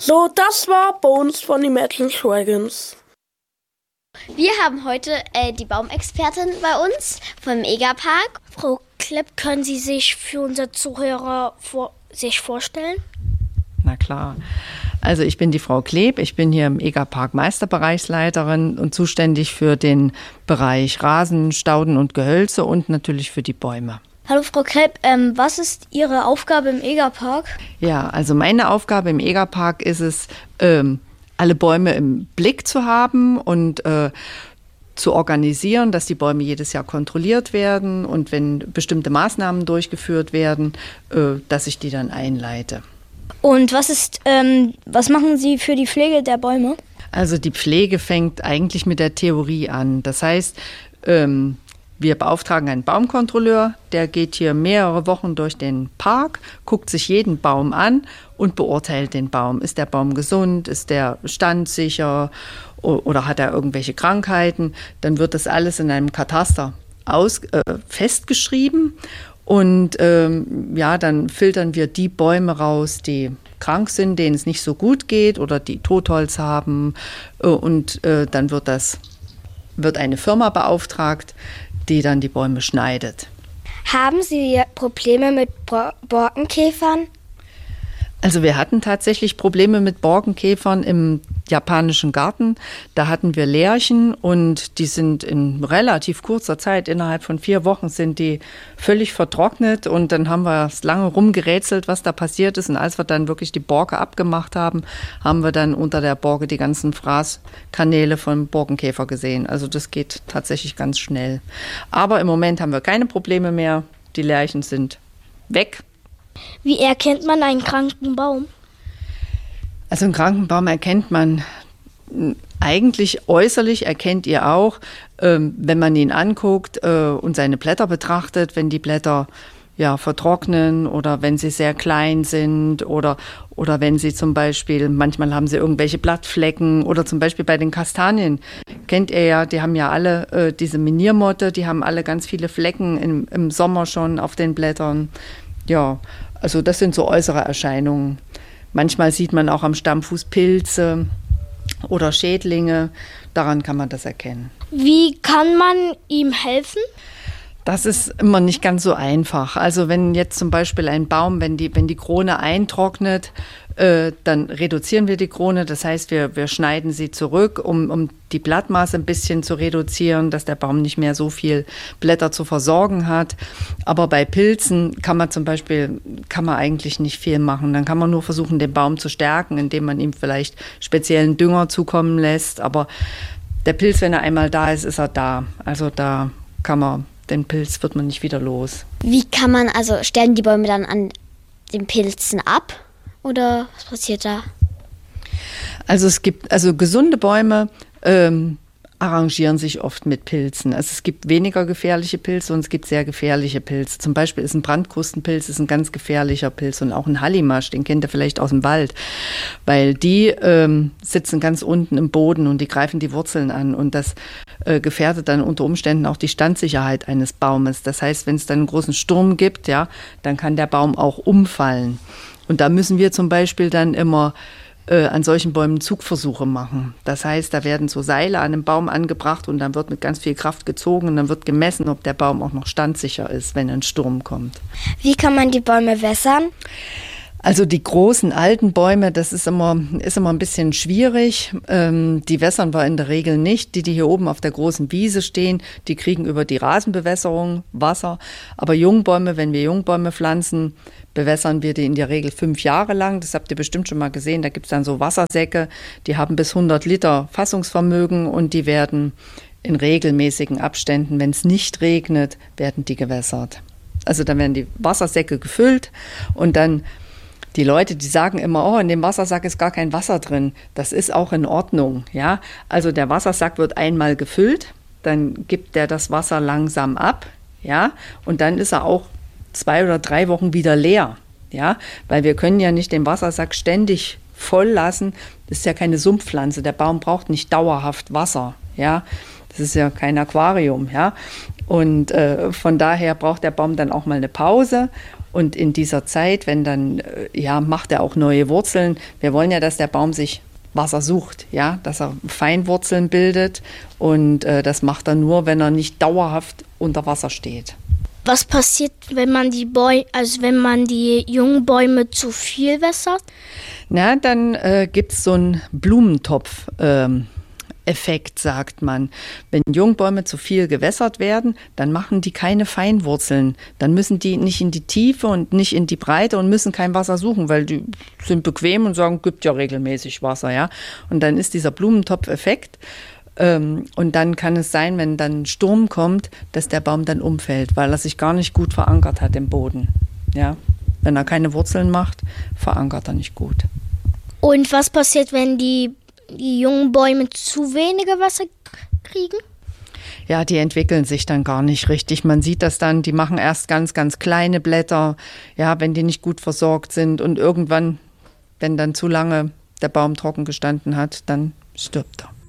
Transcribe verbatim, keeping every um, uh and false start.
So, das war Bones von den Imagine Dragons. Wir haben heute äh, die Baumexpertin bei uns vom Egerpark. Frau Klepp, können Sie sich für unsere Zuhörer vor, sich vorstellen? Na klar. Also ich bin die Frau Kleb, ich bin hier im Egerpark Meisterbereichsleiterin und zuständig für den Bereich Rasen, Stauden und Gehölze und natürlich für die Bäume. Hallo Frau Klepp, ähm, was ist Ihre Aufgabe im Egerpark? Ja, also meine Aufgabe im Egerpark ist es, ähm, alle Bäume im Blick zu haben und äh, zu organisieren, dass die Bäume jedes Jahr kontrolliert werden und wenn bestimmte Maßnahmen durchgeführt werden, äh, dass ich die dann einleite. Und was ist, ähm, was machen Sie für die Pflege der Bäume? Also die Pflege fängt eigentlich mit der Theorie an. Das heißt, ähm, wir beauftragen einen Baumkontrolleur, der geht hier mehrere Wochen durch den Park, guckt sich jeden Baum an und beurteilt den Baum. Ist der Baum gesund? Ist der standsicher? Oder hat er irgendwelche Krankheiten? Dann wird das alles in einem Kataster aus, äh, festgeschrieben. Und ähm, ja, dann filtern wir die Bäume raus, die krank sind, denen es nicht so gut geht oder die Totholz haben. Äh, und äh, dann wird, das, wird eine Firma beauftragt, die dann die Bäume schneidet. Haben Sie Probleme mit Borkenkäfern? Also wir hatten tatsächlich Probleme mit Borkenkäfern im japanischen Garten. Da hatten wir Lärchen und die sind in relativ kurzer Zeit, innerhalb von vier Wochen, sind die völlig vertrocknet. Und dann haben wir lange rumgerätselt, was da passiert ist. Und als wir dann wirklich die Borke abgemacht haben, haben wir dann unter der Borke die ganzen Fraßkanäle vom Borkenkäfer gesehen. Also das geht tatsächlich ganz schnell. Aber im Moment haben wir keine Probleme mehr. Die Lärchen sind weg. Wie erkennt man einen kranken Baum? Also einen kranken Baum erkennt man eigentlich äußerlich, erkennt ihr auch, ähm, wenn man ihn anguckt äh, und seine Blätter betrachtet, wenn die Blätter ja, vertrocknen oder wenn sie sehr klein sind oder, oder wenn sie zum Beispiel, manchmal haben sie irgendwelche Blattflecken oder zum Beispiel bei den Kastanien, kennt ihr ja, die haben ja alle äh, diese Miniermotte, die haben alle ganz viele Flecken im, im Sommer schon auf den Blättern. Ja, also das sind so äußere Erscheinungen. Manchmal sieht man auch am Stammfuß Pilze oder Schädlinge. Daran kann man das erkennen. Wie kann man ihm helfen? Das ist immer nicht ganz so einfach. Also wenn jetzt zum Beispiel ein Baum, wenn die, wenn die Krone eintrocknet, äh, dann reduzieren wir die Krone. Das heißt, wir, wir schneiden sie zurück, um, um die Blattmaße ein bisschen zu reduzieren, dass der Baum nicht mehr so viel Blätter zu versorgen hat. Aber bei Pilzen kann man zum Beispiel, kann man eigentlich nicht viel machen. Dann kann man nur versuchen, den Baum zu stärken, indem man ihm vielleicht speziellen Dünger zukommen lässt. Aber der Pilz, wenn er einmal da ist, ist er da. Also da kann man, den Pilz wird man nicht wieder los. Wie kann man, also sterben die Bäume dann an den Pilzen ab? Oder was passiert da? Also es gibt, also gesunde Bäume ähm, arrangieren sich oft mit Pilzen. Also es gibt weniger gefährliche Pilze und es gibt sehr gefährliche Pilze. Zum Beispiel ist ein Brandkrustenpilz ist ein ganz gefährlicher Pilz und auch ein Hallimasch, den kennt ihr vielleicht aus dem Wald, weil die ähm, sitzen ganz unten im Boden und die greifen die Wurzeln an und das äh, gefährdet dann unter Umständen auch die Standsicherheit eines Baumes. Das heißt, wenn es dann einen großen Sturm gibt, ja, dann kann der Baum auch umfallen. Und da müssen wir zum Beispiel dann immer äh, an solchen Bäumen Zugversuche machen. Das heißt, da werden so Seile an einem Baum angebracht und dann wird mit ganz viel Kraft gezogen und dann wird gemessen, ob der Baum auch noch standsicher ist, wenn ein Sturm kommt. Wie kann man die Bäume wässern? Also die großen alten Bäume, das ist immer, ist immer ein bisschen schwierig. Ähm, die wässern wir in der Regel nicht. Die, die hier oben auf der großen Wiese stehen, die kriegen über die Rasenbewässerung Wasser. Aber Jungbäume, wenn wir Jungbäume pflanzen, bewässern wir die in der Regel fünf Jahre lang. Das habt ihr bestimmt schon mal gesehen. Da gibt es dann so Wassersäcke, die haben bis hundert Liter Fassungsvermögen und die werden in regelmäßigen Abständen, wenn es nicht regnet, werden die gewässert. Also dann werden die Wassersäcke gefüllt und dann die Leute, die sagen immer, oh, in dem Wassersack ist gar kein Wasser drin. Das ist auch in Ordnung, ja. Also der Wassersack wird einmal gefüllt, dann gibt der das Wasser langsam ab, ja. Und dann ist er auch zwei oder drei Wochen wieder leer, ja. Weil wir können ja nicht den Wassersack ständig voll lassen. Das ist ja keine Sumpfpflanze. Der Baum braucht nicht dauerhaft Wasser, ja. Das ist ja kein Aquarium, ja. Und äh, von daher braucht der Baum dann auch mal eine Pause. Und in dieser Zeit, wenn dann, äh, ja, macht er auch neue Wurzeln. Wir wollen ja, dass der Baum sich Wasser sucht, ja, dass er Feinwurzeln bildet. Und äh, das macht er nur, wenn er nicht dauerhaft unter Wasser steht. Was passiert, wenn man die Bäume, also wenn man die jungen Bäume zu viel wässert? Na, dann äh, gibt es so einen Blumentopf. Ähm, Effekt, sagt man. Wenn Jungbäume zu viel gewässert werden, dann machen die keine Feinwurzeln. Dann müssen die nicht in die Tiefe und nicht in die Breite und müssen kein Wasser suchen, weil die sind bequem und sagen, gibt ja regelmäßig Wasser, ja. Und dann ist dieser Blumentopf-Effekt. Ähm, und dann kann es sein, wenn dann ein Sturm kommt, dass der Baum dann umfällt, weil er sich gar nicht gut verankert hat im Boden. Ja. Wenn er keine Wurzeln macht, verankert er nicht gut. Und was passiert, wenn die die jungen Bäume zu wenige Wasser kriegen? Ja, die entwickeln sich dann gar nicht richtig. Man sieht das dann, die machen erst ganz, ganz kleine Blätter, ja, wenn die nicht gut versorgt sind. Und irgendwann, wenn dann zu lange der Baum trocken gestanden hat, dann stirbt er.